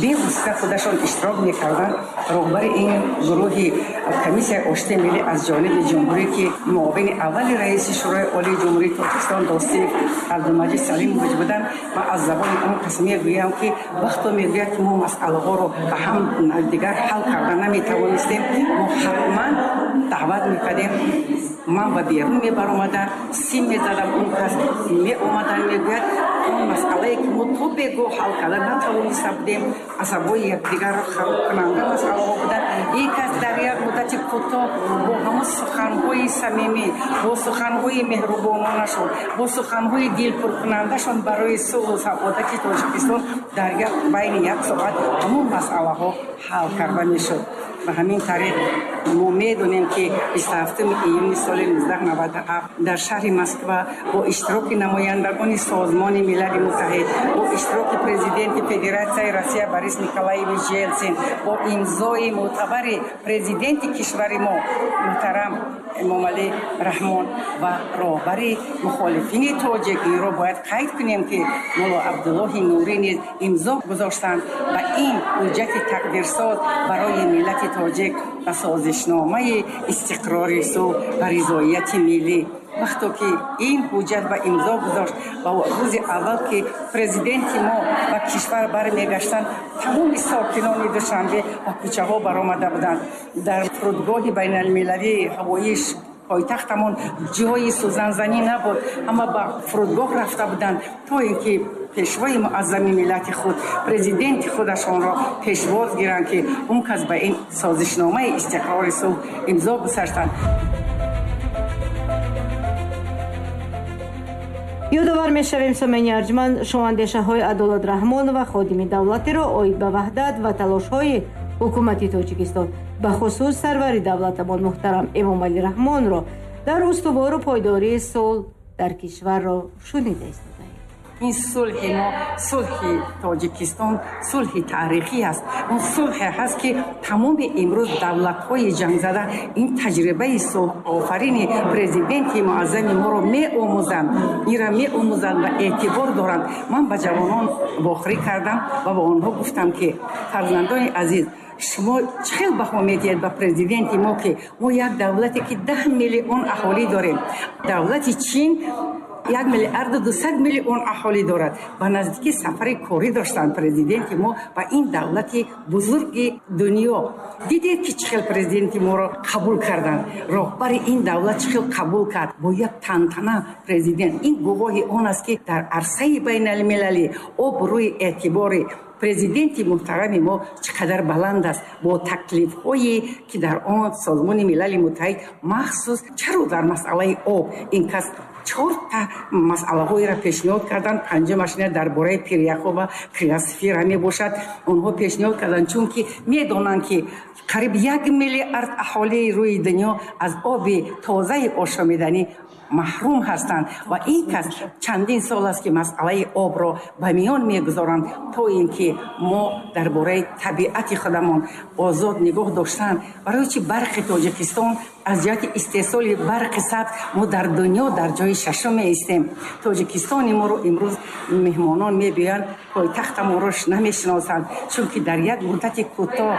бевосита худашон иштирок мекарданд. роҳбари ин гурӯҳи комиссияи ошти миллӣ аз ҷониби ҷумҳурӣ ки муовини аввали раиси шӯрои олии ҷумҳурии Тоҷикистон Достиев Абдулмаҷид Салимович буданд. ман аз забони он кас мегӯям ки вақто мегӯяд ки мо масъалаҳоро ба ҳам дигар ҳал карда наметавонистем, мо ҳатман даъват мекардем. ман ба берун мебаромадам, сим мезадам, он кас меомадан мегӯяд он масъалае ки мо то бегоҳ ҳал карда натавониста будем, асабои якдигарро хароб кунанда масъалаҳо буданд. ин кас дар як муддати кӯтоҳ бо ҳамон суханҳои самимӣ, бо суханҳои меҳрубононашон, бо суханҳои дилпуркунандашон барои сулҳу саодати Тоҷикистон дар байни як соат ҳамон масъалаҳо ҳал карда мешуд. ба ҳамин тариқ мо медонем ки 27 июни соли 1997 дар шаҳри Москва бо иштироки намояндагони созмони Милали Муттаҳид, бо иштироки президенти Федератсияи Россия Борис Николаевич Елсин, бо имзои мӯътабари президенти кишвари мо муҳтарам Эмомалӣ Раҳмон ва роҳбари мухолифини тоҷик, инро бояд қайд кунем ки моло Абдуллоҳи Нурӣ низ имзо гузоштанд ба ин ҳуҷҷати тақдирсоз барои миллати тоҷик ба созишномаи истиқрори суҳ ва ризоияти миллӣ. вақто ки ин ҳуҷҷат ба имзо гузошт ва рӯзи аввал ки президенти мо ба кишвар бармегаштанд, тамоми сокинони Душанбе ба кӯчаҳо баромада буданд. дар фурудгоҳи байналмилалии ҳавоии пойтахтамон ҷои сӯзанзанӣ набуд. ҳама ба фурудгоҳ рафта буданд то ин ки пешвои муаззами миллати худ, президенти худашонро пешвоз гиранд ки он кас ба ин созишномаи истиқрори суҳ имзо гузоштанд. ёдовар мешавем самаи арҷманд шоҳандешаҳои Адолат Раҳмонова ходими давлатиро оид ба ваҳдат ва талошҳои ҳукумати Тоҷикистон ба хусус сарвари давлатамон муҳтарам Эмомалӣ Раҳмонро дар устувору пойдории сулҳ дар кишварро шунида истодаем. ин сулҳи мо, сулҳи Тоҷикистон сулҳи таърихӣ аст. он сулҳе ҳаст ки тамоми имрӯз давлатҳои ҷангзада ин таҷрибаи сулҳофарини президенти муаззами моро меомӯзанд, инра меомӯзанд ва эътибор доранд. ман ба ҷавонон вохӯрӣ кардам ва ба онҳо гуфтам ки фарзандони азиз, шумо чӣ хел баҳо медиҳед ба президенти мо ки мо як давлате ки 10 миллион аҳолӣ дорем, давлати Чин 1 миллиард 200 миллион аҳолӣ дорад. ба наздикӣ сафари корӣ доштанд президенти мо ба ин давлати бузурги дунё. дидед ки чӣ хел президенти моро қабул карданд, роҳбари ин давлат чӣ хел қабул кард бо як тантана президент. ин гувоҳи он аст ки дар арсаи байналмилалӣ обрӯи эътибори президенти муҳтарами мо чӣ қадар баланд аст, бо таклифҳое ки дар он созмони Милали Муттаҳид махсус чаро дар масъалаи об ин кас 4 масъалаҳоеро пешниҳод карданд. панҷумаш дар бораи пиряхова криосфера мебошад. онҳо пешниҳод карданд чунки медонанд ки қариб 1 миллиард аҳолии рӯи дунё аз оби тозаи ошомиданӣ маҳрум ҳастанд ва ин кас чандин сол аст ки масъалаи обро ба миён мегузоранд то ин ки мо дар бораи табиати худамон озод нигоҳ доштан. барои чи барқи Тоҷикистон аз ҷиҳати истеҳсоли барқи сабз мо дар дунё дар ҷои шашум меистем. Тоҷикистони моро имрӯз меҳмонон мебиёянд, пойтахтамонро намешиносанд, чунки дар як муддати кӯтоҳ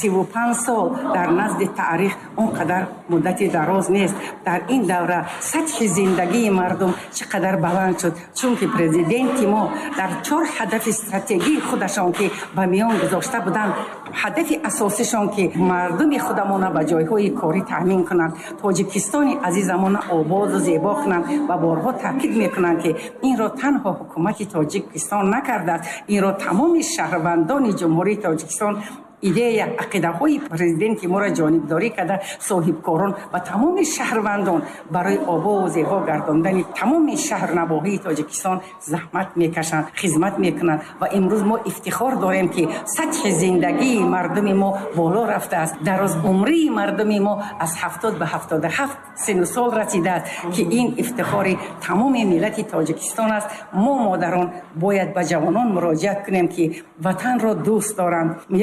35 сол дар назди таърих он қадар муддати дароз нест. дар ин давра сатҳи зиндагии мардум чӣ қадар баланд шуд, чунки президенти мо дар 4 ҳадафи стратегии худашон ки ба миён гузошта буданд, ҳадафи асосишон ки мардуми худамона ба ҷойҳои корӣ таъмин кунанд, тоҷикистони азизамона ободу зебо кунанд ва борҳо таъкид мекунанд ки инро танҳо ҳукумати Тоҷикистон накардааст, инро тамоми шаҳрвандони ҷумҳурии Тоҷикистон идея ақидаҳои президенти моро ҷонибдорӣ карда соҳибкорон ва тамоми шаҳрвандон барои обову зебо гардондани тамоми шаҳрнавоҳии Тоҷикистон заҳмат мекашанд, хизмат мекунанд ва имрӯз мо ифтихор дорем ки сатҳи зиндагии мардуми мо боло рафтааст. дарозумрии мардуми мо аз 70 ба 77 сину сол расидааст ки ин ифтихори тамоми миллати Тоҷикистон аст. мо модарон бояд ба ҷавонон муроҷиат кунем ки ватанро дӯст доранд, як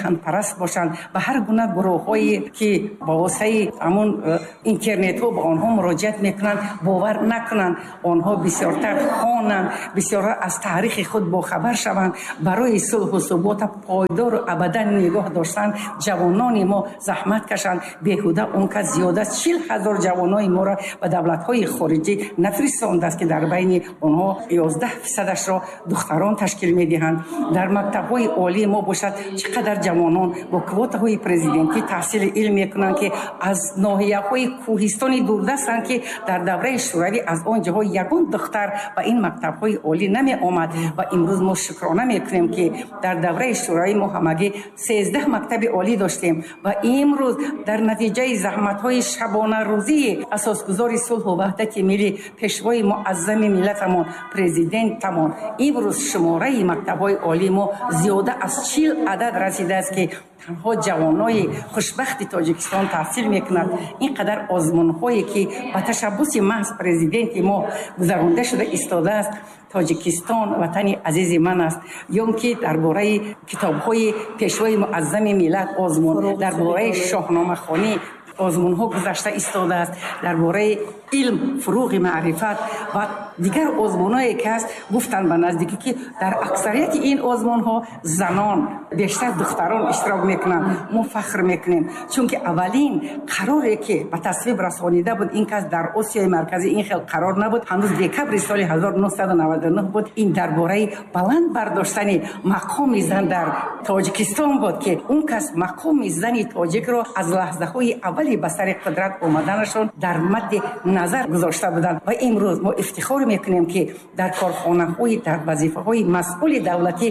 меҳанпараст бошанд ба ҳар гуна гурӯҳҳое ки ба воситаи ҳамун интернетҳо ба онҳо муроҷиат мекунанд бовар накунанд. Онҳо бисёртар хонанд, бисёртар аз таърихи худ бохабар шаванд. барои сулҳу субота пойдору абадан нигоҳ доштан ҷавонони мо заҳмат кашанд. беҳуда он кас зиёда 40,000 ҷавонои моро ба давлатҳои хориҷӣ нафиристондаст ки дар байни онҳо 11%-ашро духтарон ташкил медиҳанд. дар мактабҳои олии мо бошад чӣ қадар ҷавонон бо квотаҳои президентӣ таҳсили илм мекунанд ки аз ноҳияҳои кӯҳистони дурдастанд ки дар давраи шӯравӣ аз он ҷоҳо ягон духтар ба ин мактабҳои олӣ намеомад. ва имрӯз мо шукрона мекунем ки дар давраи шӯравӣ мо ҳамагӣ 13 мактаби олӣ доштем ва имрӯз дар натиҷаи заҳматҳои шабонарӯзии асосгузори сулҳу ваҳдати миллӣ пешвои муаззами миллатамон президентамон имрӯз шумораи мактабҳои олии мо зиёда аз 40 адад расидааст ки танҳо ҷавонои хушбахти тоҷикистон таҳсил мекунанд. ин қадар озмунҳое ки ба ташаббуси маҳз президенти мо гузаронда шуда истодааст. тоҷикистон ватани азизи ман аст. ён ки дар бораи китобҳои пешвои муаззами миллат озмун, дар бораи шоҳномахонӣ озмунҳо гузашта истодааст. дар бораи илм, фуруғи маърифат ва дигар озмунҳое ки аст гуфтанд ба наздикӣ ки дар аксарияти ин озмунҳо занон бештар духтарон иштирок мекунанд. мо фахр мекунем чунки аввалин қароре ки ба тасвиб расонида буд ин кас дар осиёи марказӣ ин хел қарор набуд. ҳанӯз декабри соли 1999 буд. ин дар бораи баланд бардоштани мақоми зан дар тоҷикистон буд ки он кас мақоми зани тоҷикро аз лаҳзаҳои аввали ба сари қудрат омаданашон дар мадди назар гузошта буданд. ва имрӯз мо ифтихор мекунем ки дар корхонаҳои дар вазифаҳои масъули давлатӣ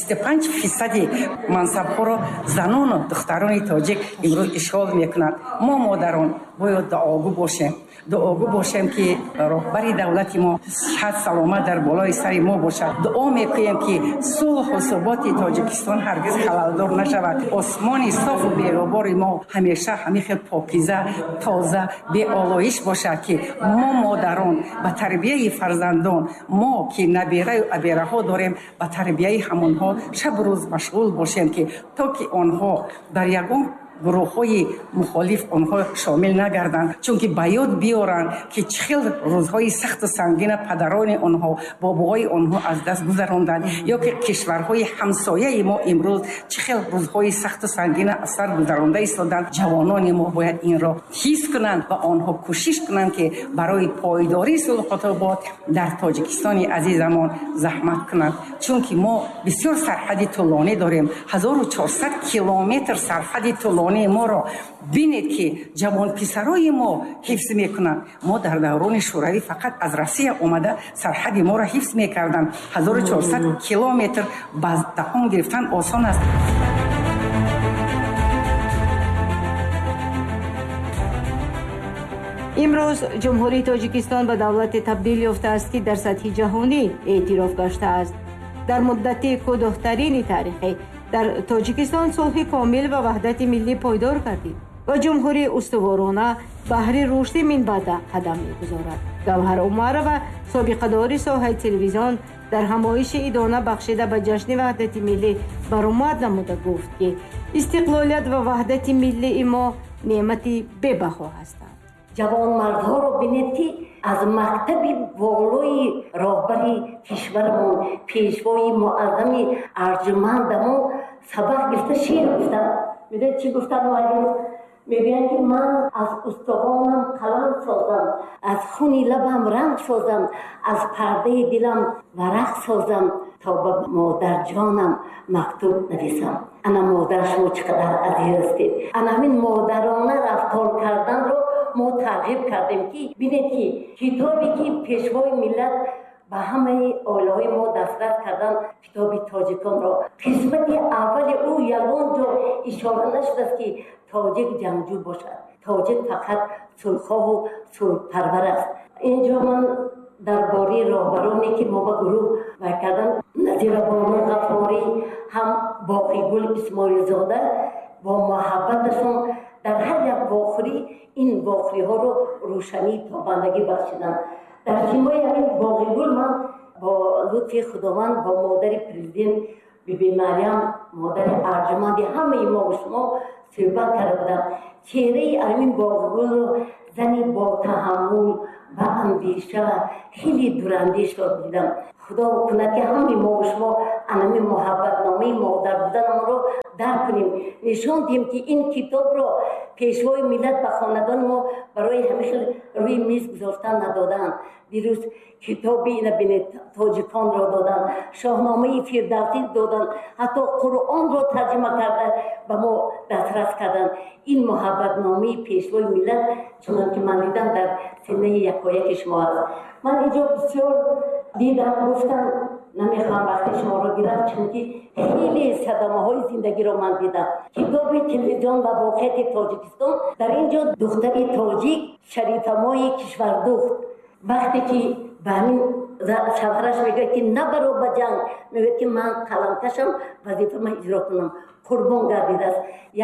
25% мансабҳоро занону духтарони тоҷик имрӯз ишғол мекунанд. мо модарон бояд дуогӯ бошем. дуогӯ бошем ки роҳбари давлати мо сиҳат саломат дар болои сари мо бошад. дуо мекунем ки сулҳу суботи тоҷикистон ҳаргиз халалдор нашавад. осмони софу беробори мо ҳамеша ҳамихел покиза, тоза, беолоиш бошад ки мо модарон ба тарбияи фарзандон, мо ки набираю абераҳо дорем ба тарбияи ҳамонҳо шабу рӯз машғул бошем ки то ки онҳо дар ягон гурӯҳҳои мухолиф онҳо шомил нагарданд. чунки ба ёд биёранд ки чӣ хел рӯзҳои сахту сангина падарони онҳо, бобоҳои онҳо аз даст гузаронданд ё ки кишварҳои ҳамсояи мо имрӯз чӣ хел рӯзҳои сахту сангина аз сар гузаронда истоданд. ҷавонони мо бояд инро ҳис кунанд ва онҳо кӯшиш кунанд ки барои пойдории сулҳутобод дар тоҷикистони азизамон заҳмат кунанд. чунки мо бисёр сарҳади тӯлонӣ дорем. 1400 километр сарҳади тӯлонӣ моро бинед ки ҷавонписарои мо ҳифз мекунанд. мо дар даврони шӯравӣ фақат аз Россия омада сарҳади моро ҳифз мекарданд. 1400 километр ба даҳон гирифтан осон аст. имрӯз ҷумҳурии тоҷикистон ба давлате табдил ёфтааст ки дар сатҳи ҷаҳонӣ эътироф гаштааст. дар муддати кӯдохтарини таърихӣ дар тоҷикистон сулҳи комил ва ваҳдати миллӣ пойдор гардид ва ҷумҳурии устуворона баҳри рушди минбаъда қадам мегузорад. гавҳар умарова, собиқадори соҳаи телевизион, дар ҳамоиши идона бахшида ба ҷашни ваҳдати миллӣ баромад намуда гуфт ки истиқлолият ва ваҳдати миллии мо неъмати бебаҳо ҳастанд. ҷавонмардҳоро бинед ки аз мактаби волои роҳбари кишварамон, пешвои муаззами арҷумандамон сабақ гирифта шеър гуфтанд. медонед чӣ гуфтанд муаллим? мегӯянд ки ман аз устувонам қалам созам, аз хуни лабам ранг созам, аз пардаи дилам варақ созам, то ба модарҷонам мактуб нависам. ана модар шумо чӣ қадар азиз ҳастед. ана ҳамин модарона рафтор карданро мо тарғиб кардем ки бинед ки китобе ки пешвои миллат ба ҳамаи оилаҳои мо дастрас кардан, китоби тоҷиконро қисмати аввали ӯ ягон ҷо ишора нашудааст ки тоҷик ҷангҷӯ бошад. тоҷик фақат сулҳхоҳу сулҳпарвар аст. инҷо ман дар бораи роҳбароне ки мо ба гурӯҳ вай кардан, Назира Бону Ғафорӣ, ҳам Боқигул Исмоилзода бо муҳаббаташон дар ҳар як вохӯрӣ ин вохӯриҳоро рӯшанӣ тобандагӣ бахшиданд. дар ҷимои ҳамин Боқигул ман бо лутфи худованд бо модари президент биби Марьям, модари арманди ҳамаи мо шумо суҳбат карда будам. чеҳраи армин боғгулро зани бо таҳаммул ва андеша хеле дурандешро дидам. худо кунад ки ҳамаи мо шумо анами муҳаббатномаи модар буданамро дарк кунем. нишон диҳем ки ин китобро пешвои миллат ба хонадони мо барои ҳамеша рӯи миз гузоштан надоданд. дирӯз китоби инабини тоҷиконро доданд, шоҳномаи фирдавсӣ доданд, ҳатто қуръонро тарҷима карда ба мо дастрас карданд. ин муҳаббатномаи пешвои миллат чунон ки ман дидам дар синнаи якояки шумо аст. ман инҷо бисёр дидам, гуфтам намехоҳам вақти шуморо гирам, чунки хеле садамаҳои зиндагиро ман дидам. китоби телевизион ва воқеияти тоҷикистон дар инҷо духтари тоҷик шарифамои кишвардухт вақте ки ба ҳамин шавҳараш мегӯяд ки набаро ба ҷанг, мегӯяд ки ман қаламкашам, вазифама иҷро кунам, қурбон гардидааст.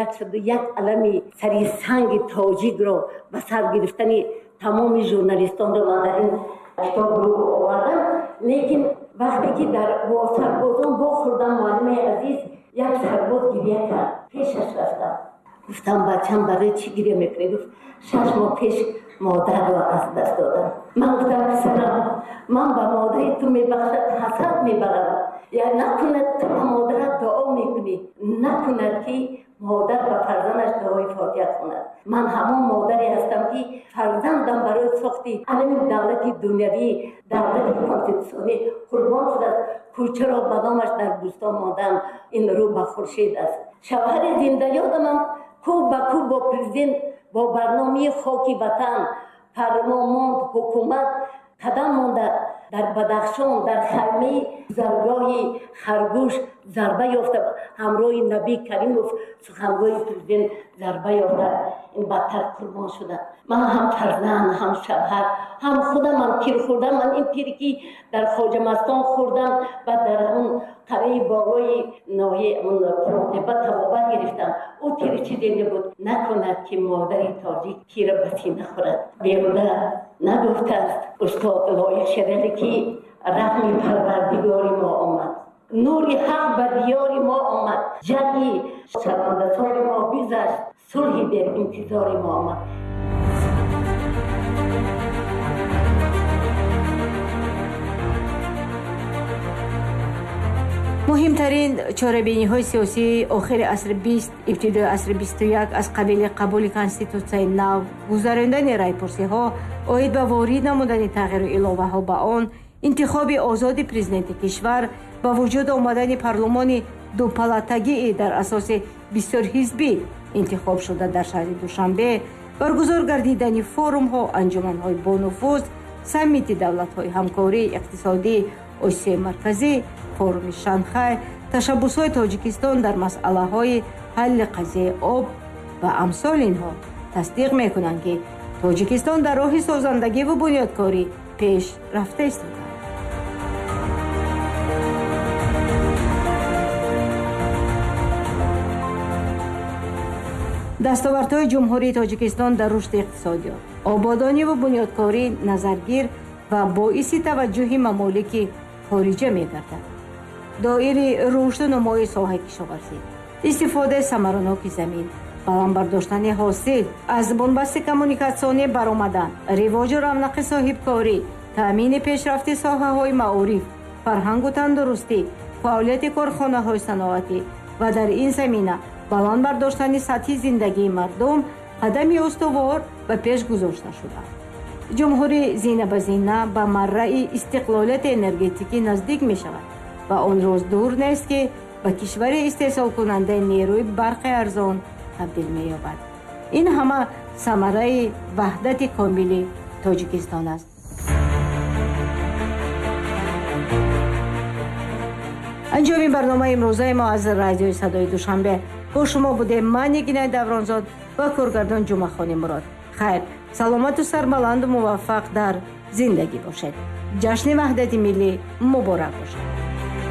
101 алами сари санги тоҷикро ба сар гирифтани тамоми журналистонро ман дар ин китобро овардам. лекин вақте ки дар сарбозон вохӯрдам, муаллимаи азиз як сарбоз гирья кард. пешаш рафтам, гуфтам бачам барои чӣ гирья мекунӣ? гуфт 6 моҳ пеш модарро аз даст додам. ман гуфтам писарам, ман ба модари ту мебахшад ҳасад мебарам. я накунад ту ба модарат дуо мекунӣ, накунад ки модар ба фарзандаш дуои фотиҳа хонад. ман ҳамон модаре ҳастам ки фарзандам барои сохти анами давлати дунявӣ, давлати конститутсионӣ қурбон шудааст. кӯчаро ба номаш дар бӯстон мондам. ин рӯ ба хуршед аст. шавҳари зинда ёдамам кӯ ба кӯ бо президент бо барномаи хоки ватан фармонмонд ҳукумат қадам монда дар Бадахшон дар хаймаи заргоҳи харгӯш зарба ёфта, ҳамроҳи Наби Каримов сухангоҳи президент зарба ёфта. ин бадтар қурбон шуда. ман ҳам фарзанд, ҳам шавҳар, ҳам худамам пир хӯрдам. ман ин пири ки дар Хоҷамастон хӯрдам ва дар он қараи болои ноҳияи Фурӯтепа табобат гирифтам. ӯ пири чизе набуд. накунад ки модари тоҷик пира ба сина хӯрад. беҳуда нагуфтааст устод лоиқ шарали ки раҳми парвардигори мо омад, нури ҳақ ба диёри мо омад, ҷанги шармандасори мо бизашт, сулҳи дар интизори мо омад. муҳимтарин чорабиниҳои сиёсии охири асри 20 ибтидои асри 21 аз қабили қабули конститутсияи нав, гузарондани райпурсиҳо, оид ба ворид намудани тағйиру иловаҳо ба он, интихоби озоди президенти кишвар, ба вуҷуд омадани парлумони дупалатагии дар асоси бисёрҳизбӣ интихоб шуда дар шаҳри Душанбе, баргузор гардидани форумҳо, анҷуманҳои бонуфуз, саммити давлатҳои ҳамкории иқтисодии Осияи марказӣ, форуми Шанхай, ташаббусҳои Тоҷикистон дар масъалаҳои ҳалли қазияи об ва амсоли инҳо тасдиқ мекунанд, ки Тоҷикистон дар роҳи созандагӣ ва бунёдкорӣ пеш рафта истода. дастовардҳои ҷумҳурии Тоҷикистон дар рушди иқтисодиёт, ободонӣ ва бунёдкорӣ назаргир ва боиси таваҷҷӯҳи мамолики хориҷа мегардад. доири рушду намои соҳаи кишоварзӣ, истифодаи самараноки замин, баландбардоштани ҳосил, аз бонбасти коммуникатсионӣ баромадан, ривоҷу равнақи соҳибкорӣ, таъмини пешрафти соҳаҳои маориф, фарҳангу тандурустӣ, фаъолияти корхонаҳои саноатӣ ва дар ин замина баланд бардоштани сатҳи зиндагии мардум қадами устувор ба пеш гузошта шудааст. ҷумҳурӣ зина ба зина ба марраи истиқлолияти энергетикӣ наздик мешавад ва он рӯз дур нест, ки ба кишвари истеҳсолкунандаи нерӯи барқи арзон табдил меёбад. ин ҳама самараи ваҳдати комили Тоҷикистон аст. анҷоми барномаи имрӯзаи мо аз радиои садои Душанбе бо шумо будем. ман Нигинаи Давронзод ва коргардон Ҷумъахони Мурод. хайр, саломату сарбаланду муваффақ дар зиндагӣ бошед. ҷашни ваҳдати миллӣ муборак бошад.